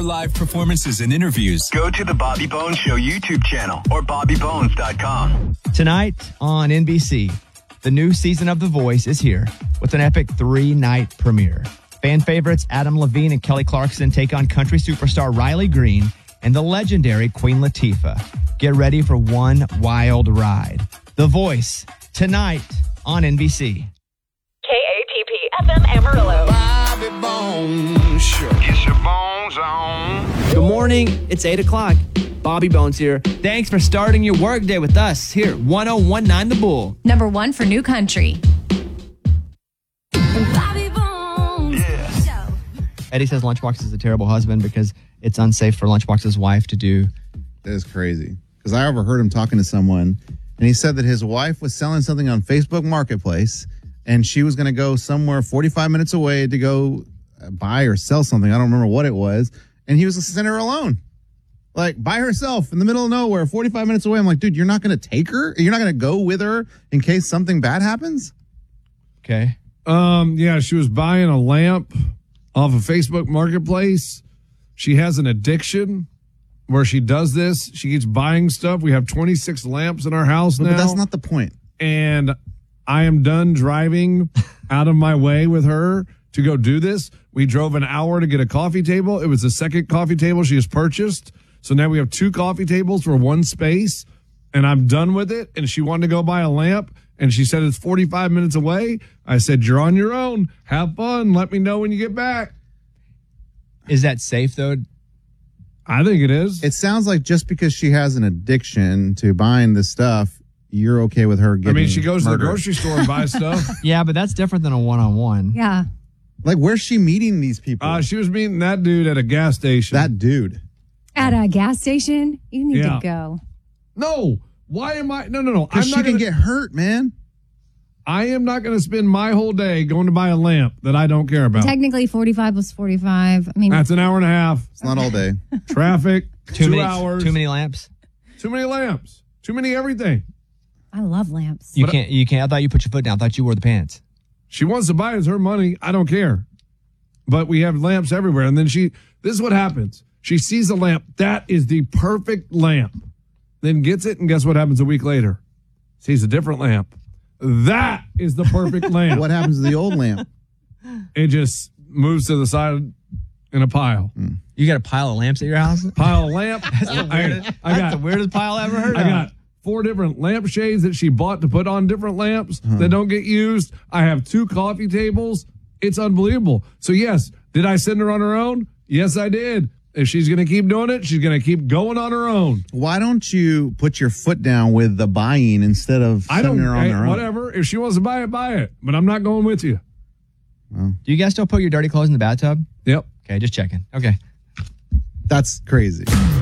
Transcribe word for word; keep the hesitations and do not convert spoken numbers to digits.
live performances and interviews, go to the Bobby Bones Show YouTube channel or bobby bones dot com. Tonight on N B C, the new season of The Voice is here with an epic three-night premiere. Fan favorites Adam Levine and Kelly Clarkson take on country superstar Riley Green and the legendary Queen Latifah. Get ready for one wild ride. The Voice, tonight on N B C. K A T P F M Amarillo. Bobby Bones Show. Get your bones on. Good morning. It's eight o'clock. Bobby Bones here. Thanks for starting your workday with us here at one oh one point nine The Bull. Number one for new country. Bobby Bones Show. Eddie says Lunchbox is a terrible husband because it's unsafe for Lunchbox's wife to do. That is crazy. Because I overheard him talking to someone, and he said that his wife was selling something on Facebook Marketplace, and she was going to go somewhere forty-five minutes away to go buy or sell something. I don't remember what it was. And he was sending her alone. Like, by herself in the middle of nowhere, forty-five minutes away. I'm like, dude, you're not going to take her? You're not going to go with her in case something bad happens? Okay. Um, yeah, she was buying a lamp off of Facebook Marketplace. She has an addiction where she does this. She keeps buying stuff. We have twenty-six lamps in our house now. But that's not the point. And I am done driving out of my way with her to go do this. We drove an hour to get a coffee table. It was the second coffee table she has purchased. So now we have two coffee tables for one space, and I'm done with it. And she wanted to go buy a lamp, and she said it's forty-five minutes away. I said, you're on your own. Have fun. Let me know when you get back. Is that safe, though? I think it is. It sounds like just because she has an addiction to buying this stuff, you're okay with her getting I mean, she goes murdered. to the grocery store and buys stuff. Yeah, but that's different than a one-on-one. Yeah. Like, where's she meeting these people? Uh, she was meeting that dude at a gas station. that dude. At a gas station? You need Yeah. to go. No. Why am I? No, no, no. I'm Because she not can gonna, get hurt, man. I am not going to spend my whole day going to buy a lamp that I don't care about. Technically, forty-five plus forty-five. I mean, That's an hour and a half. It's not all day. Traffic. Too two many, hours. Too many lamps. Too many lamps. Too many everything. I love lamps. You But- can't. You can't. I thought you put your foot down. I thought you wore the pants. She wants to buy it. It's her money. I don't care. But we have lamps everywhere. And then she, this is what happens. She sees a lamp. That is the perfect lamp. Then gets it. And guess what happens a week later? Sees a different lamp. That is the perfect lamp. What happens to the old lamp? It just moves to the side in a pile. You got a pile of lamps at your house? Pile of lamp. That's the weirdest, I, I that's got, the weirdest pile I ever heard I of. got four different lampshades that she bought to put on different lamps that don't get used. I have two coffee tables. It's unbelievable. So, yes, did I send her on her own? Yes, I did. If she's going to keep doing it, she's going to keep going on her own. Why don't you put your foot down with the buying instead of I sending don't, her on hey, her own? whatever. If she wants to buy it, buy it. But I'm not going with you. Do you guys still put your dirty clothes in the bathtub? Yep. Okay, just checking. Okay. That's crazy.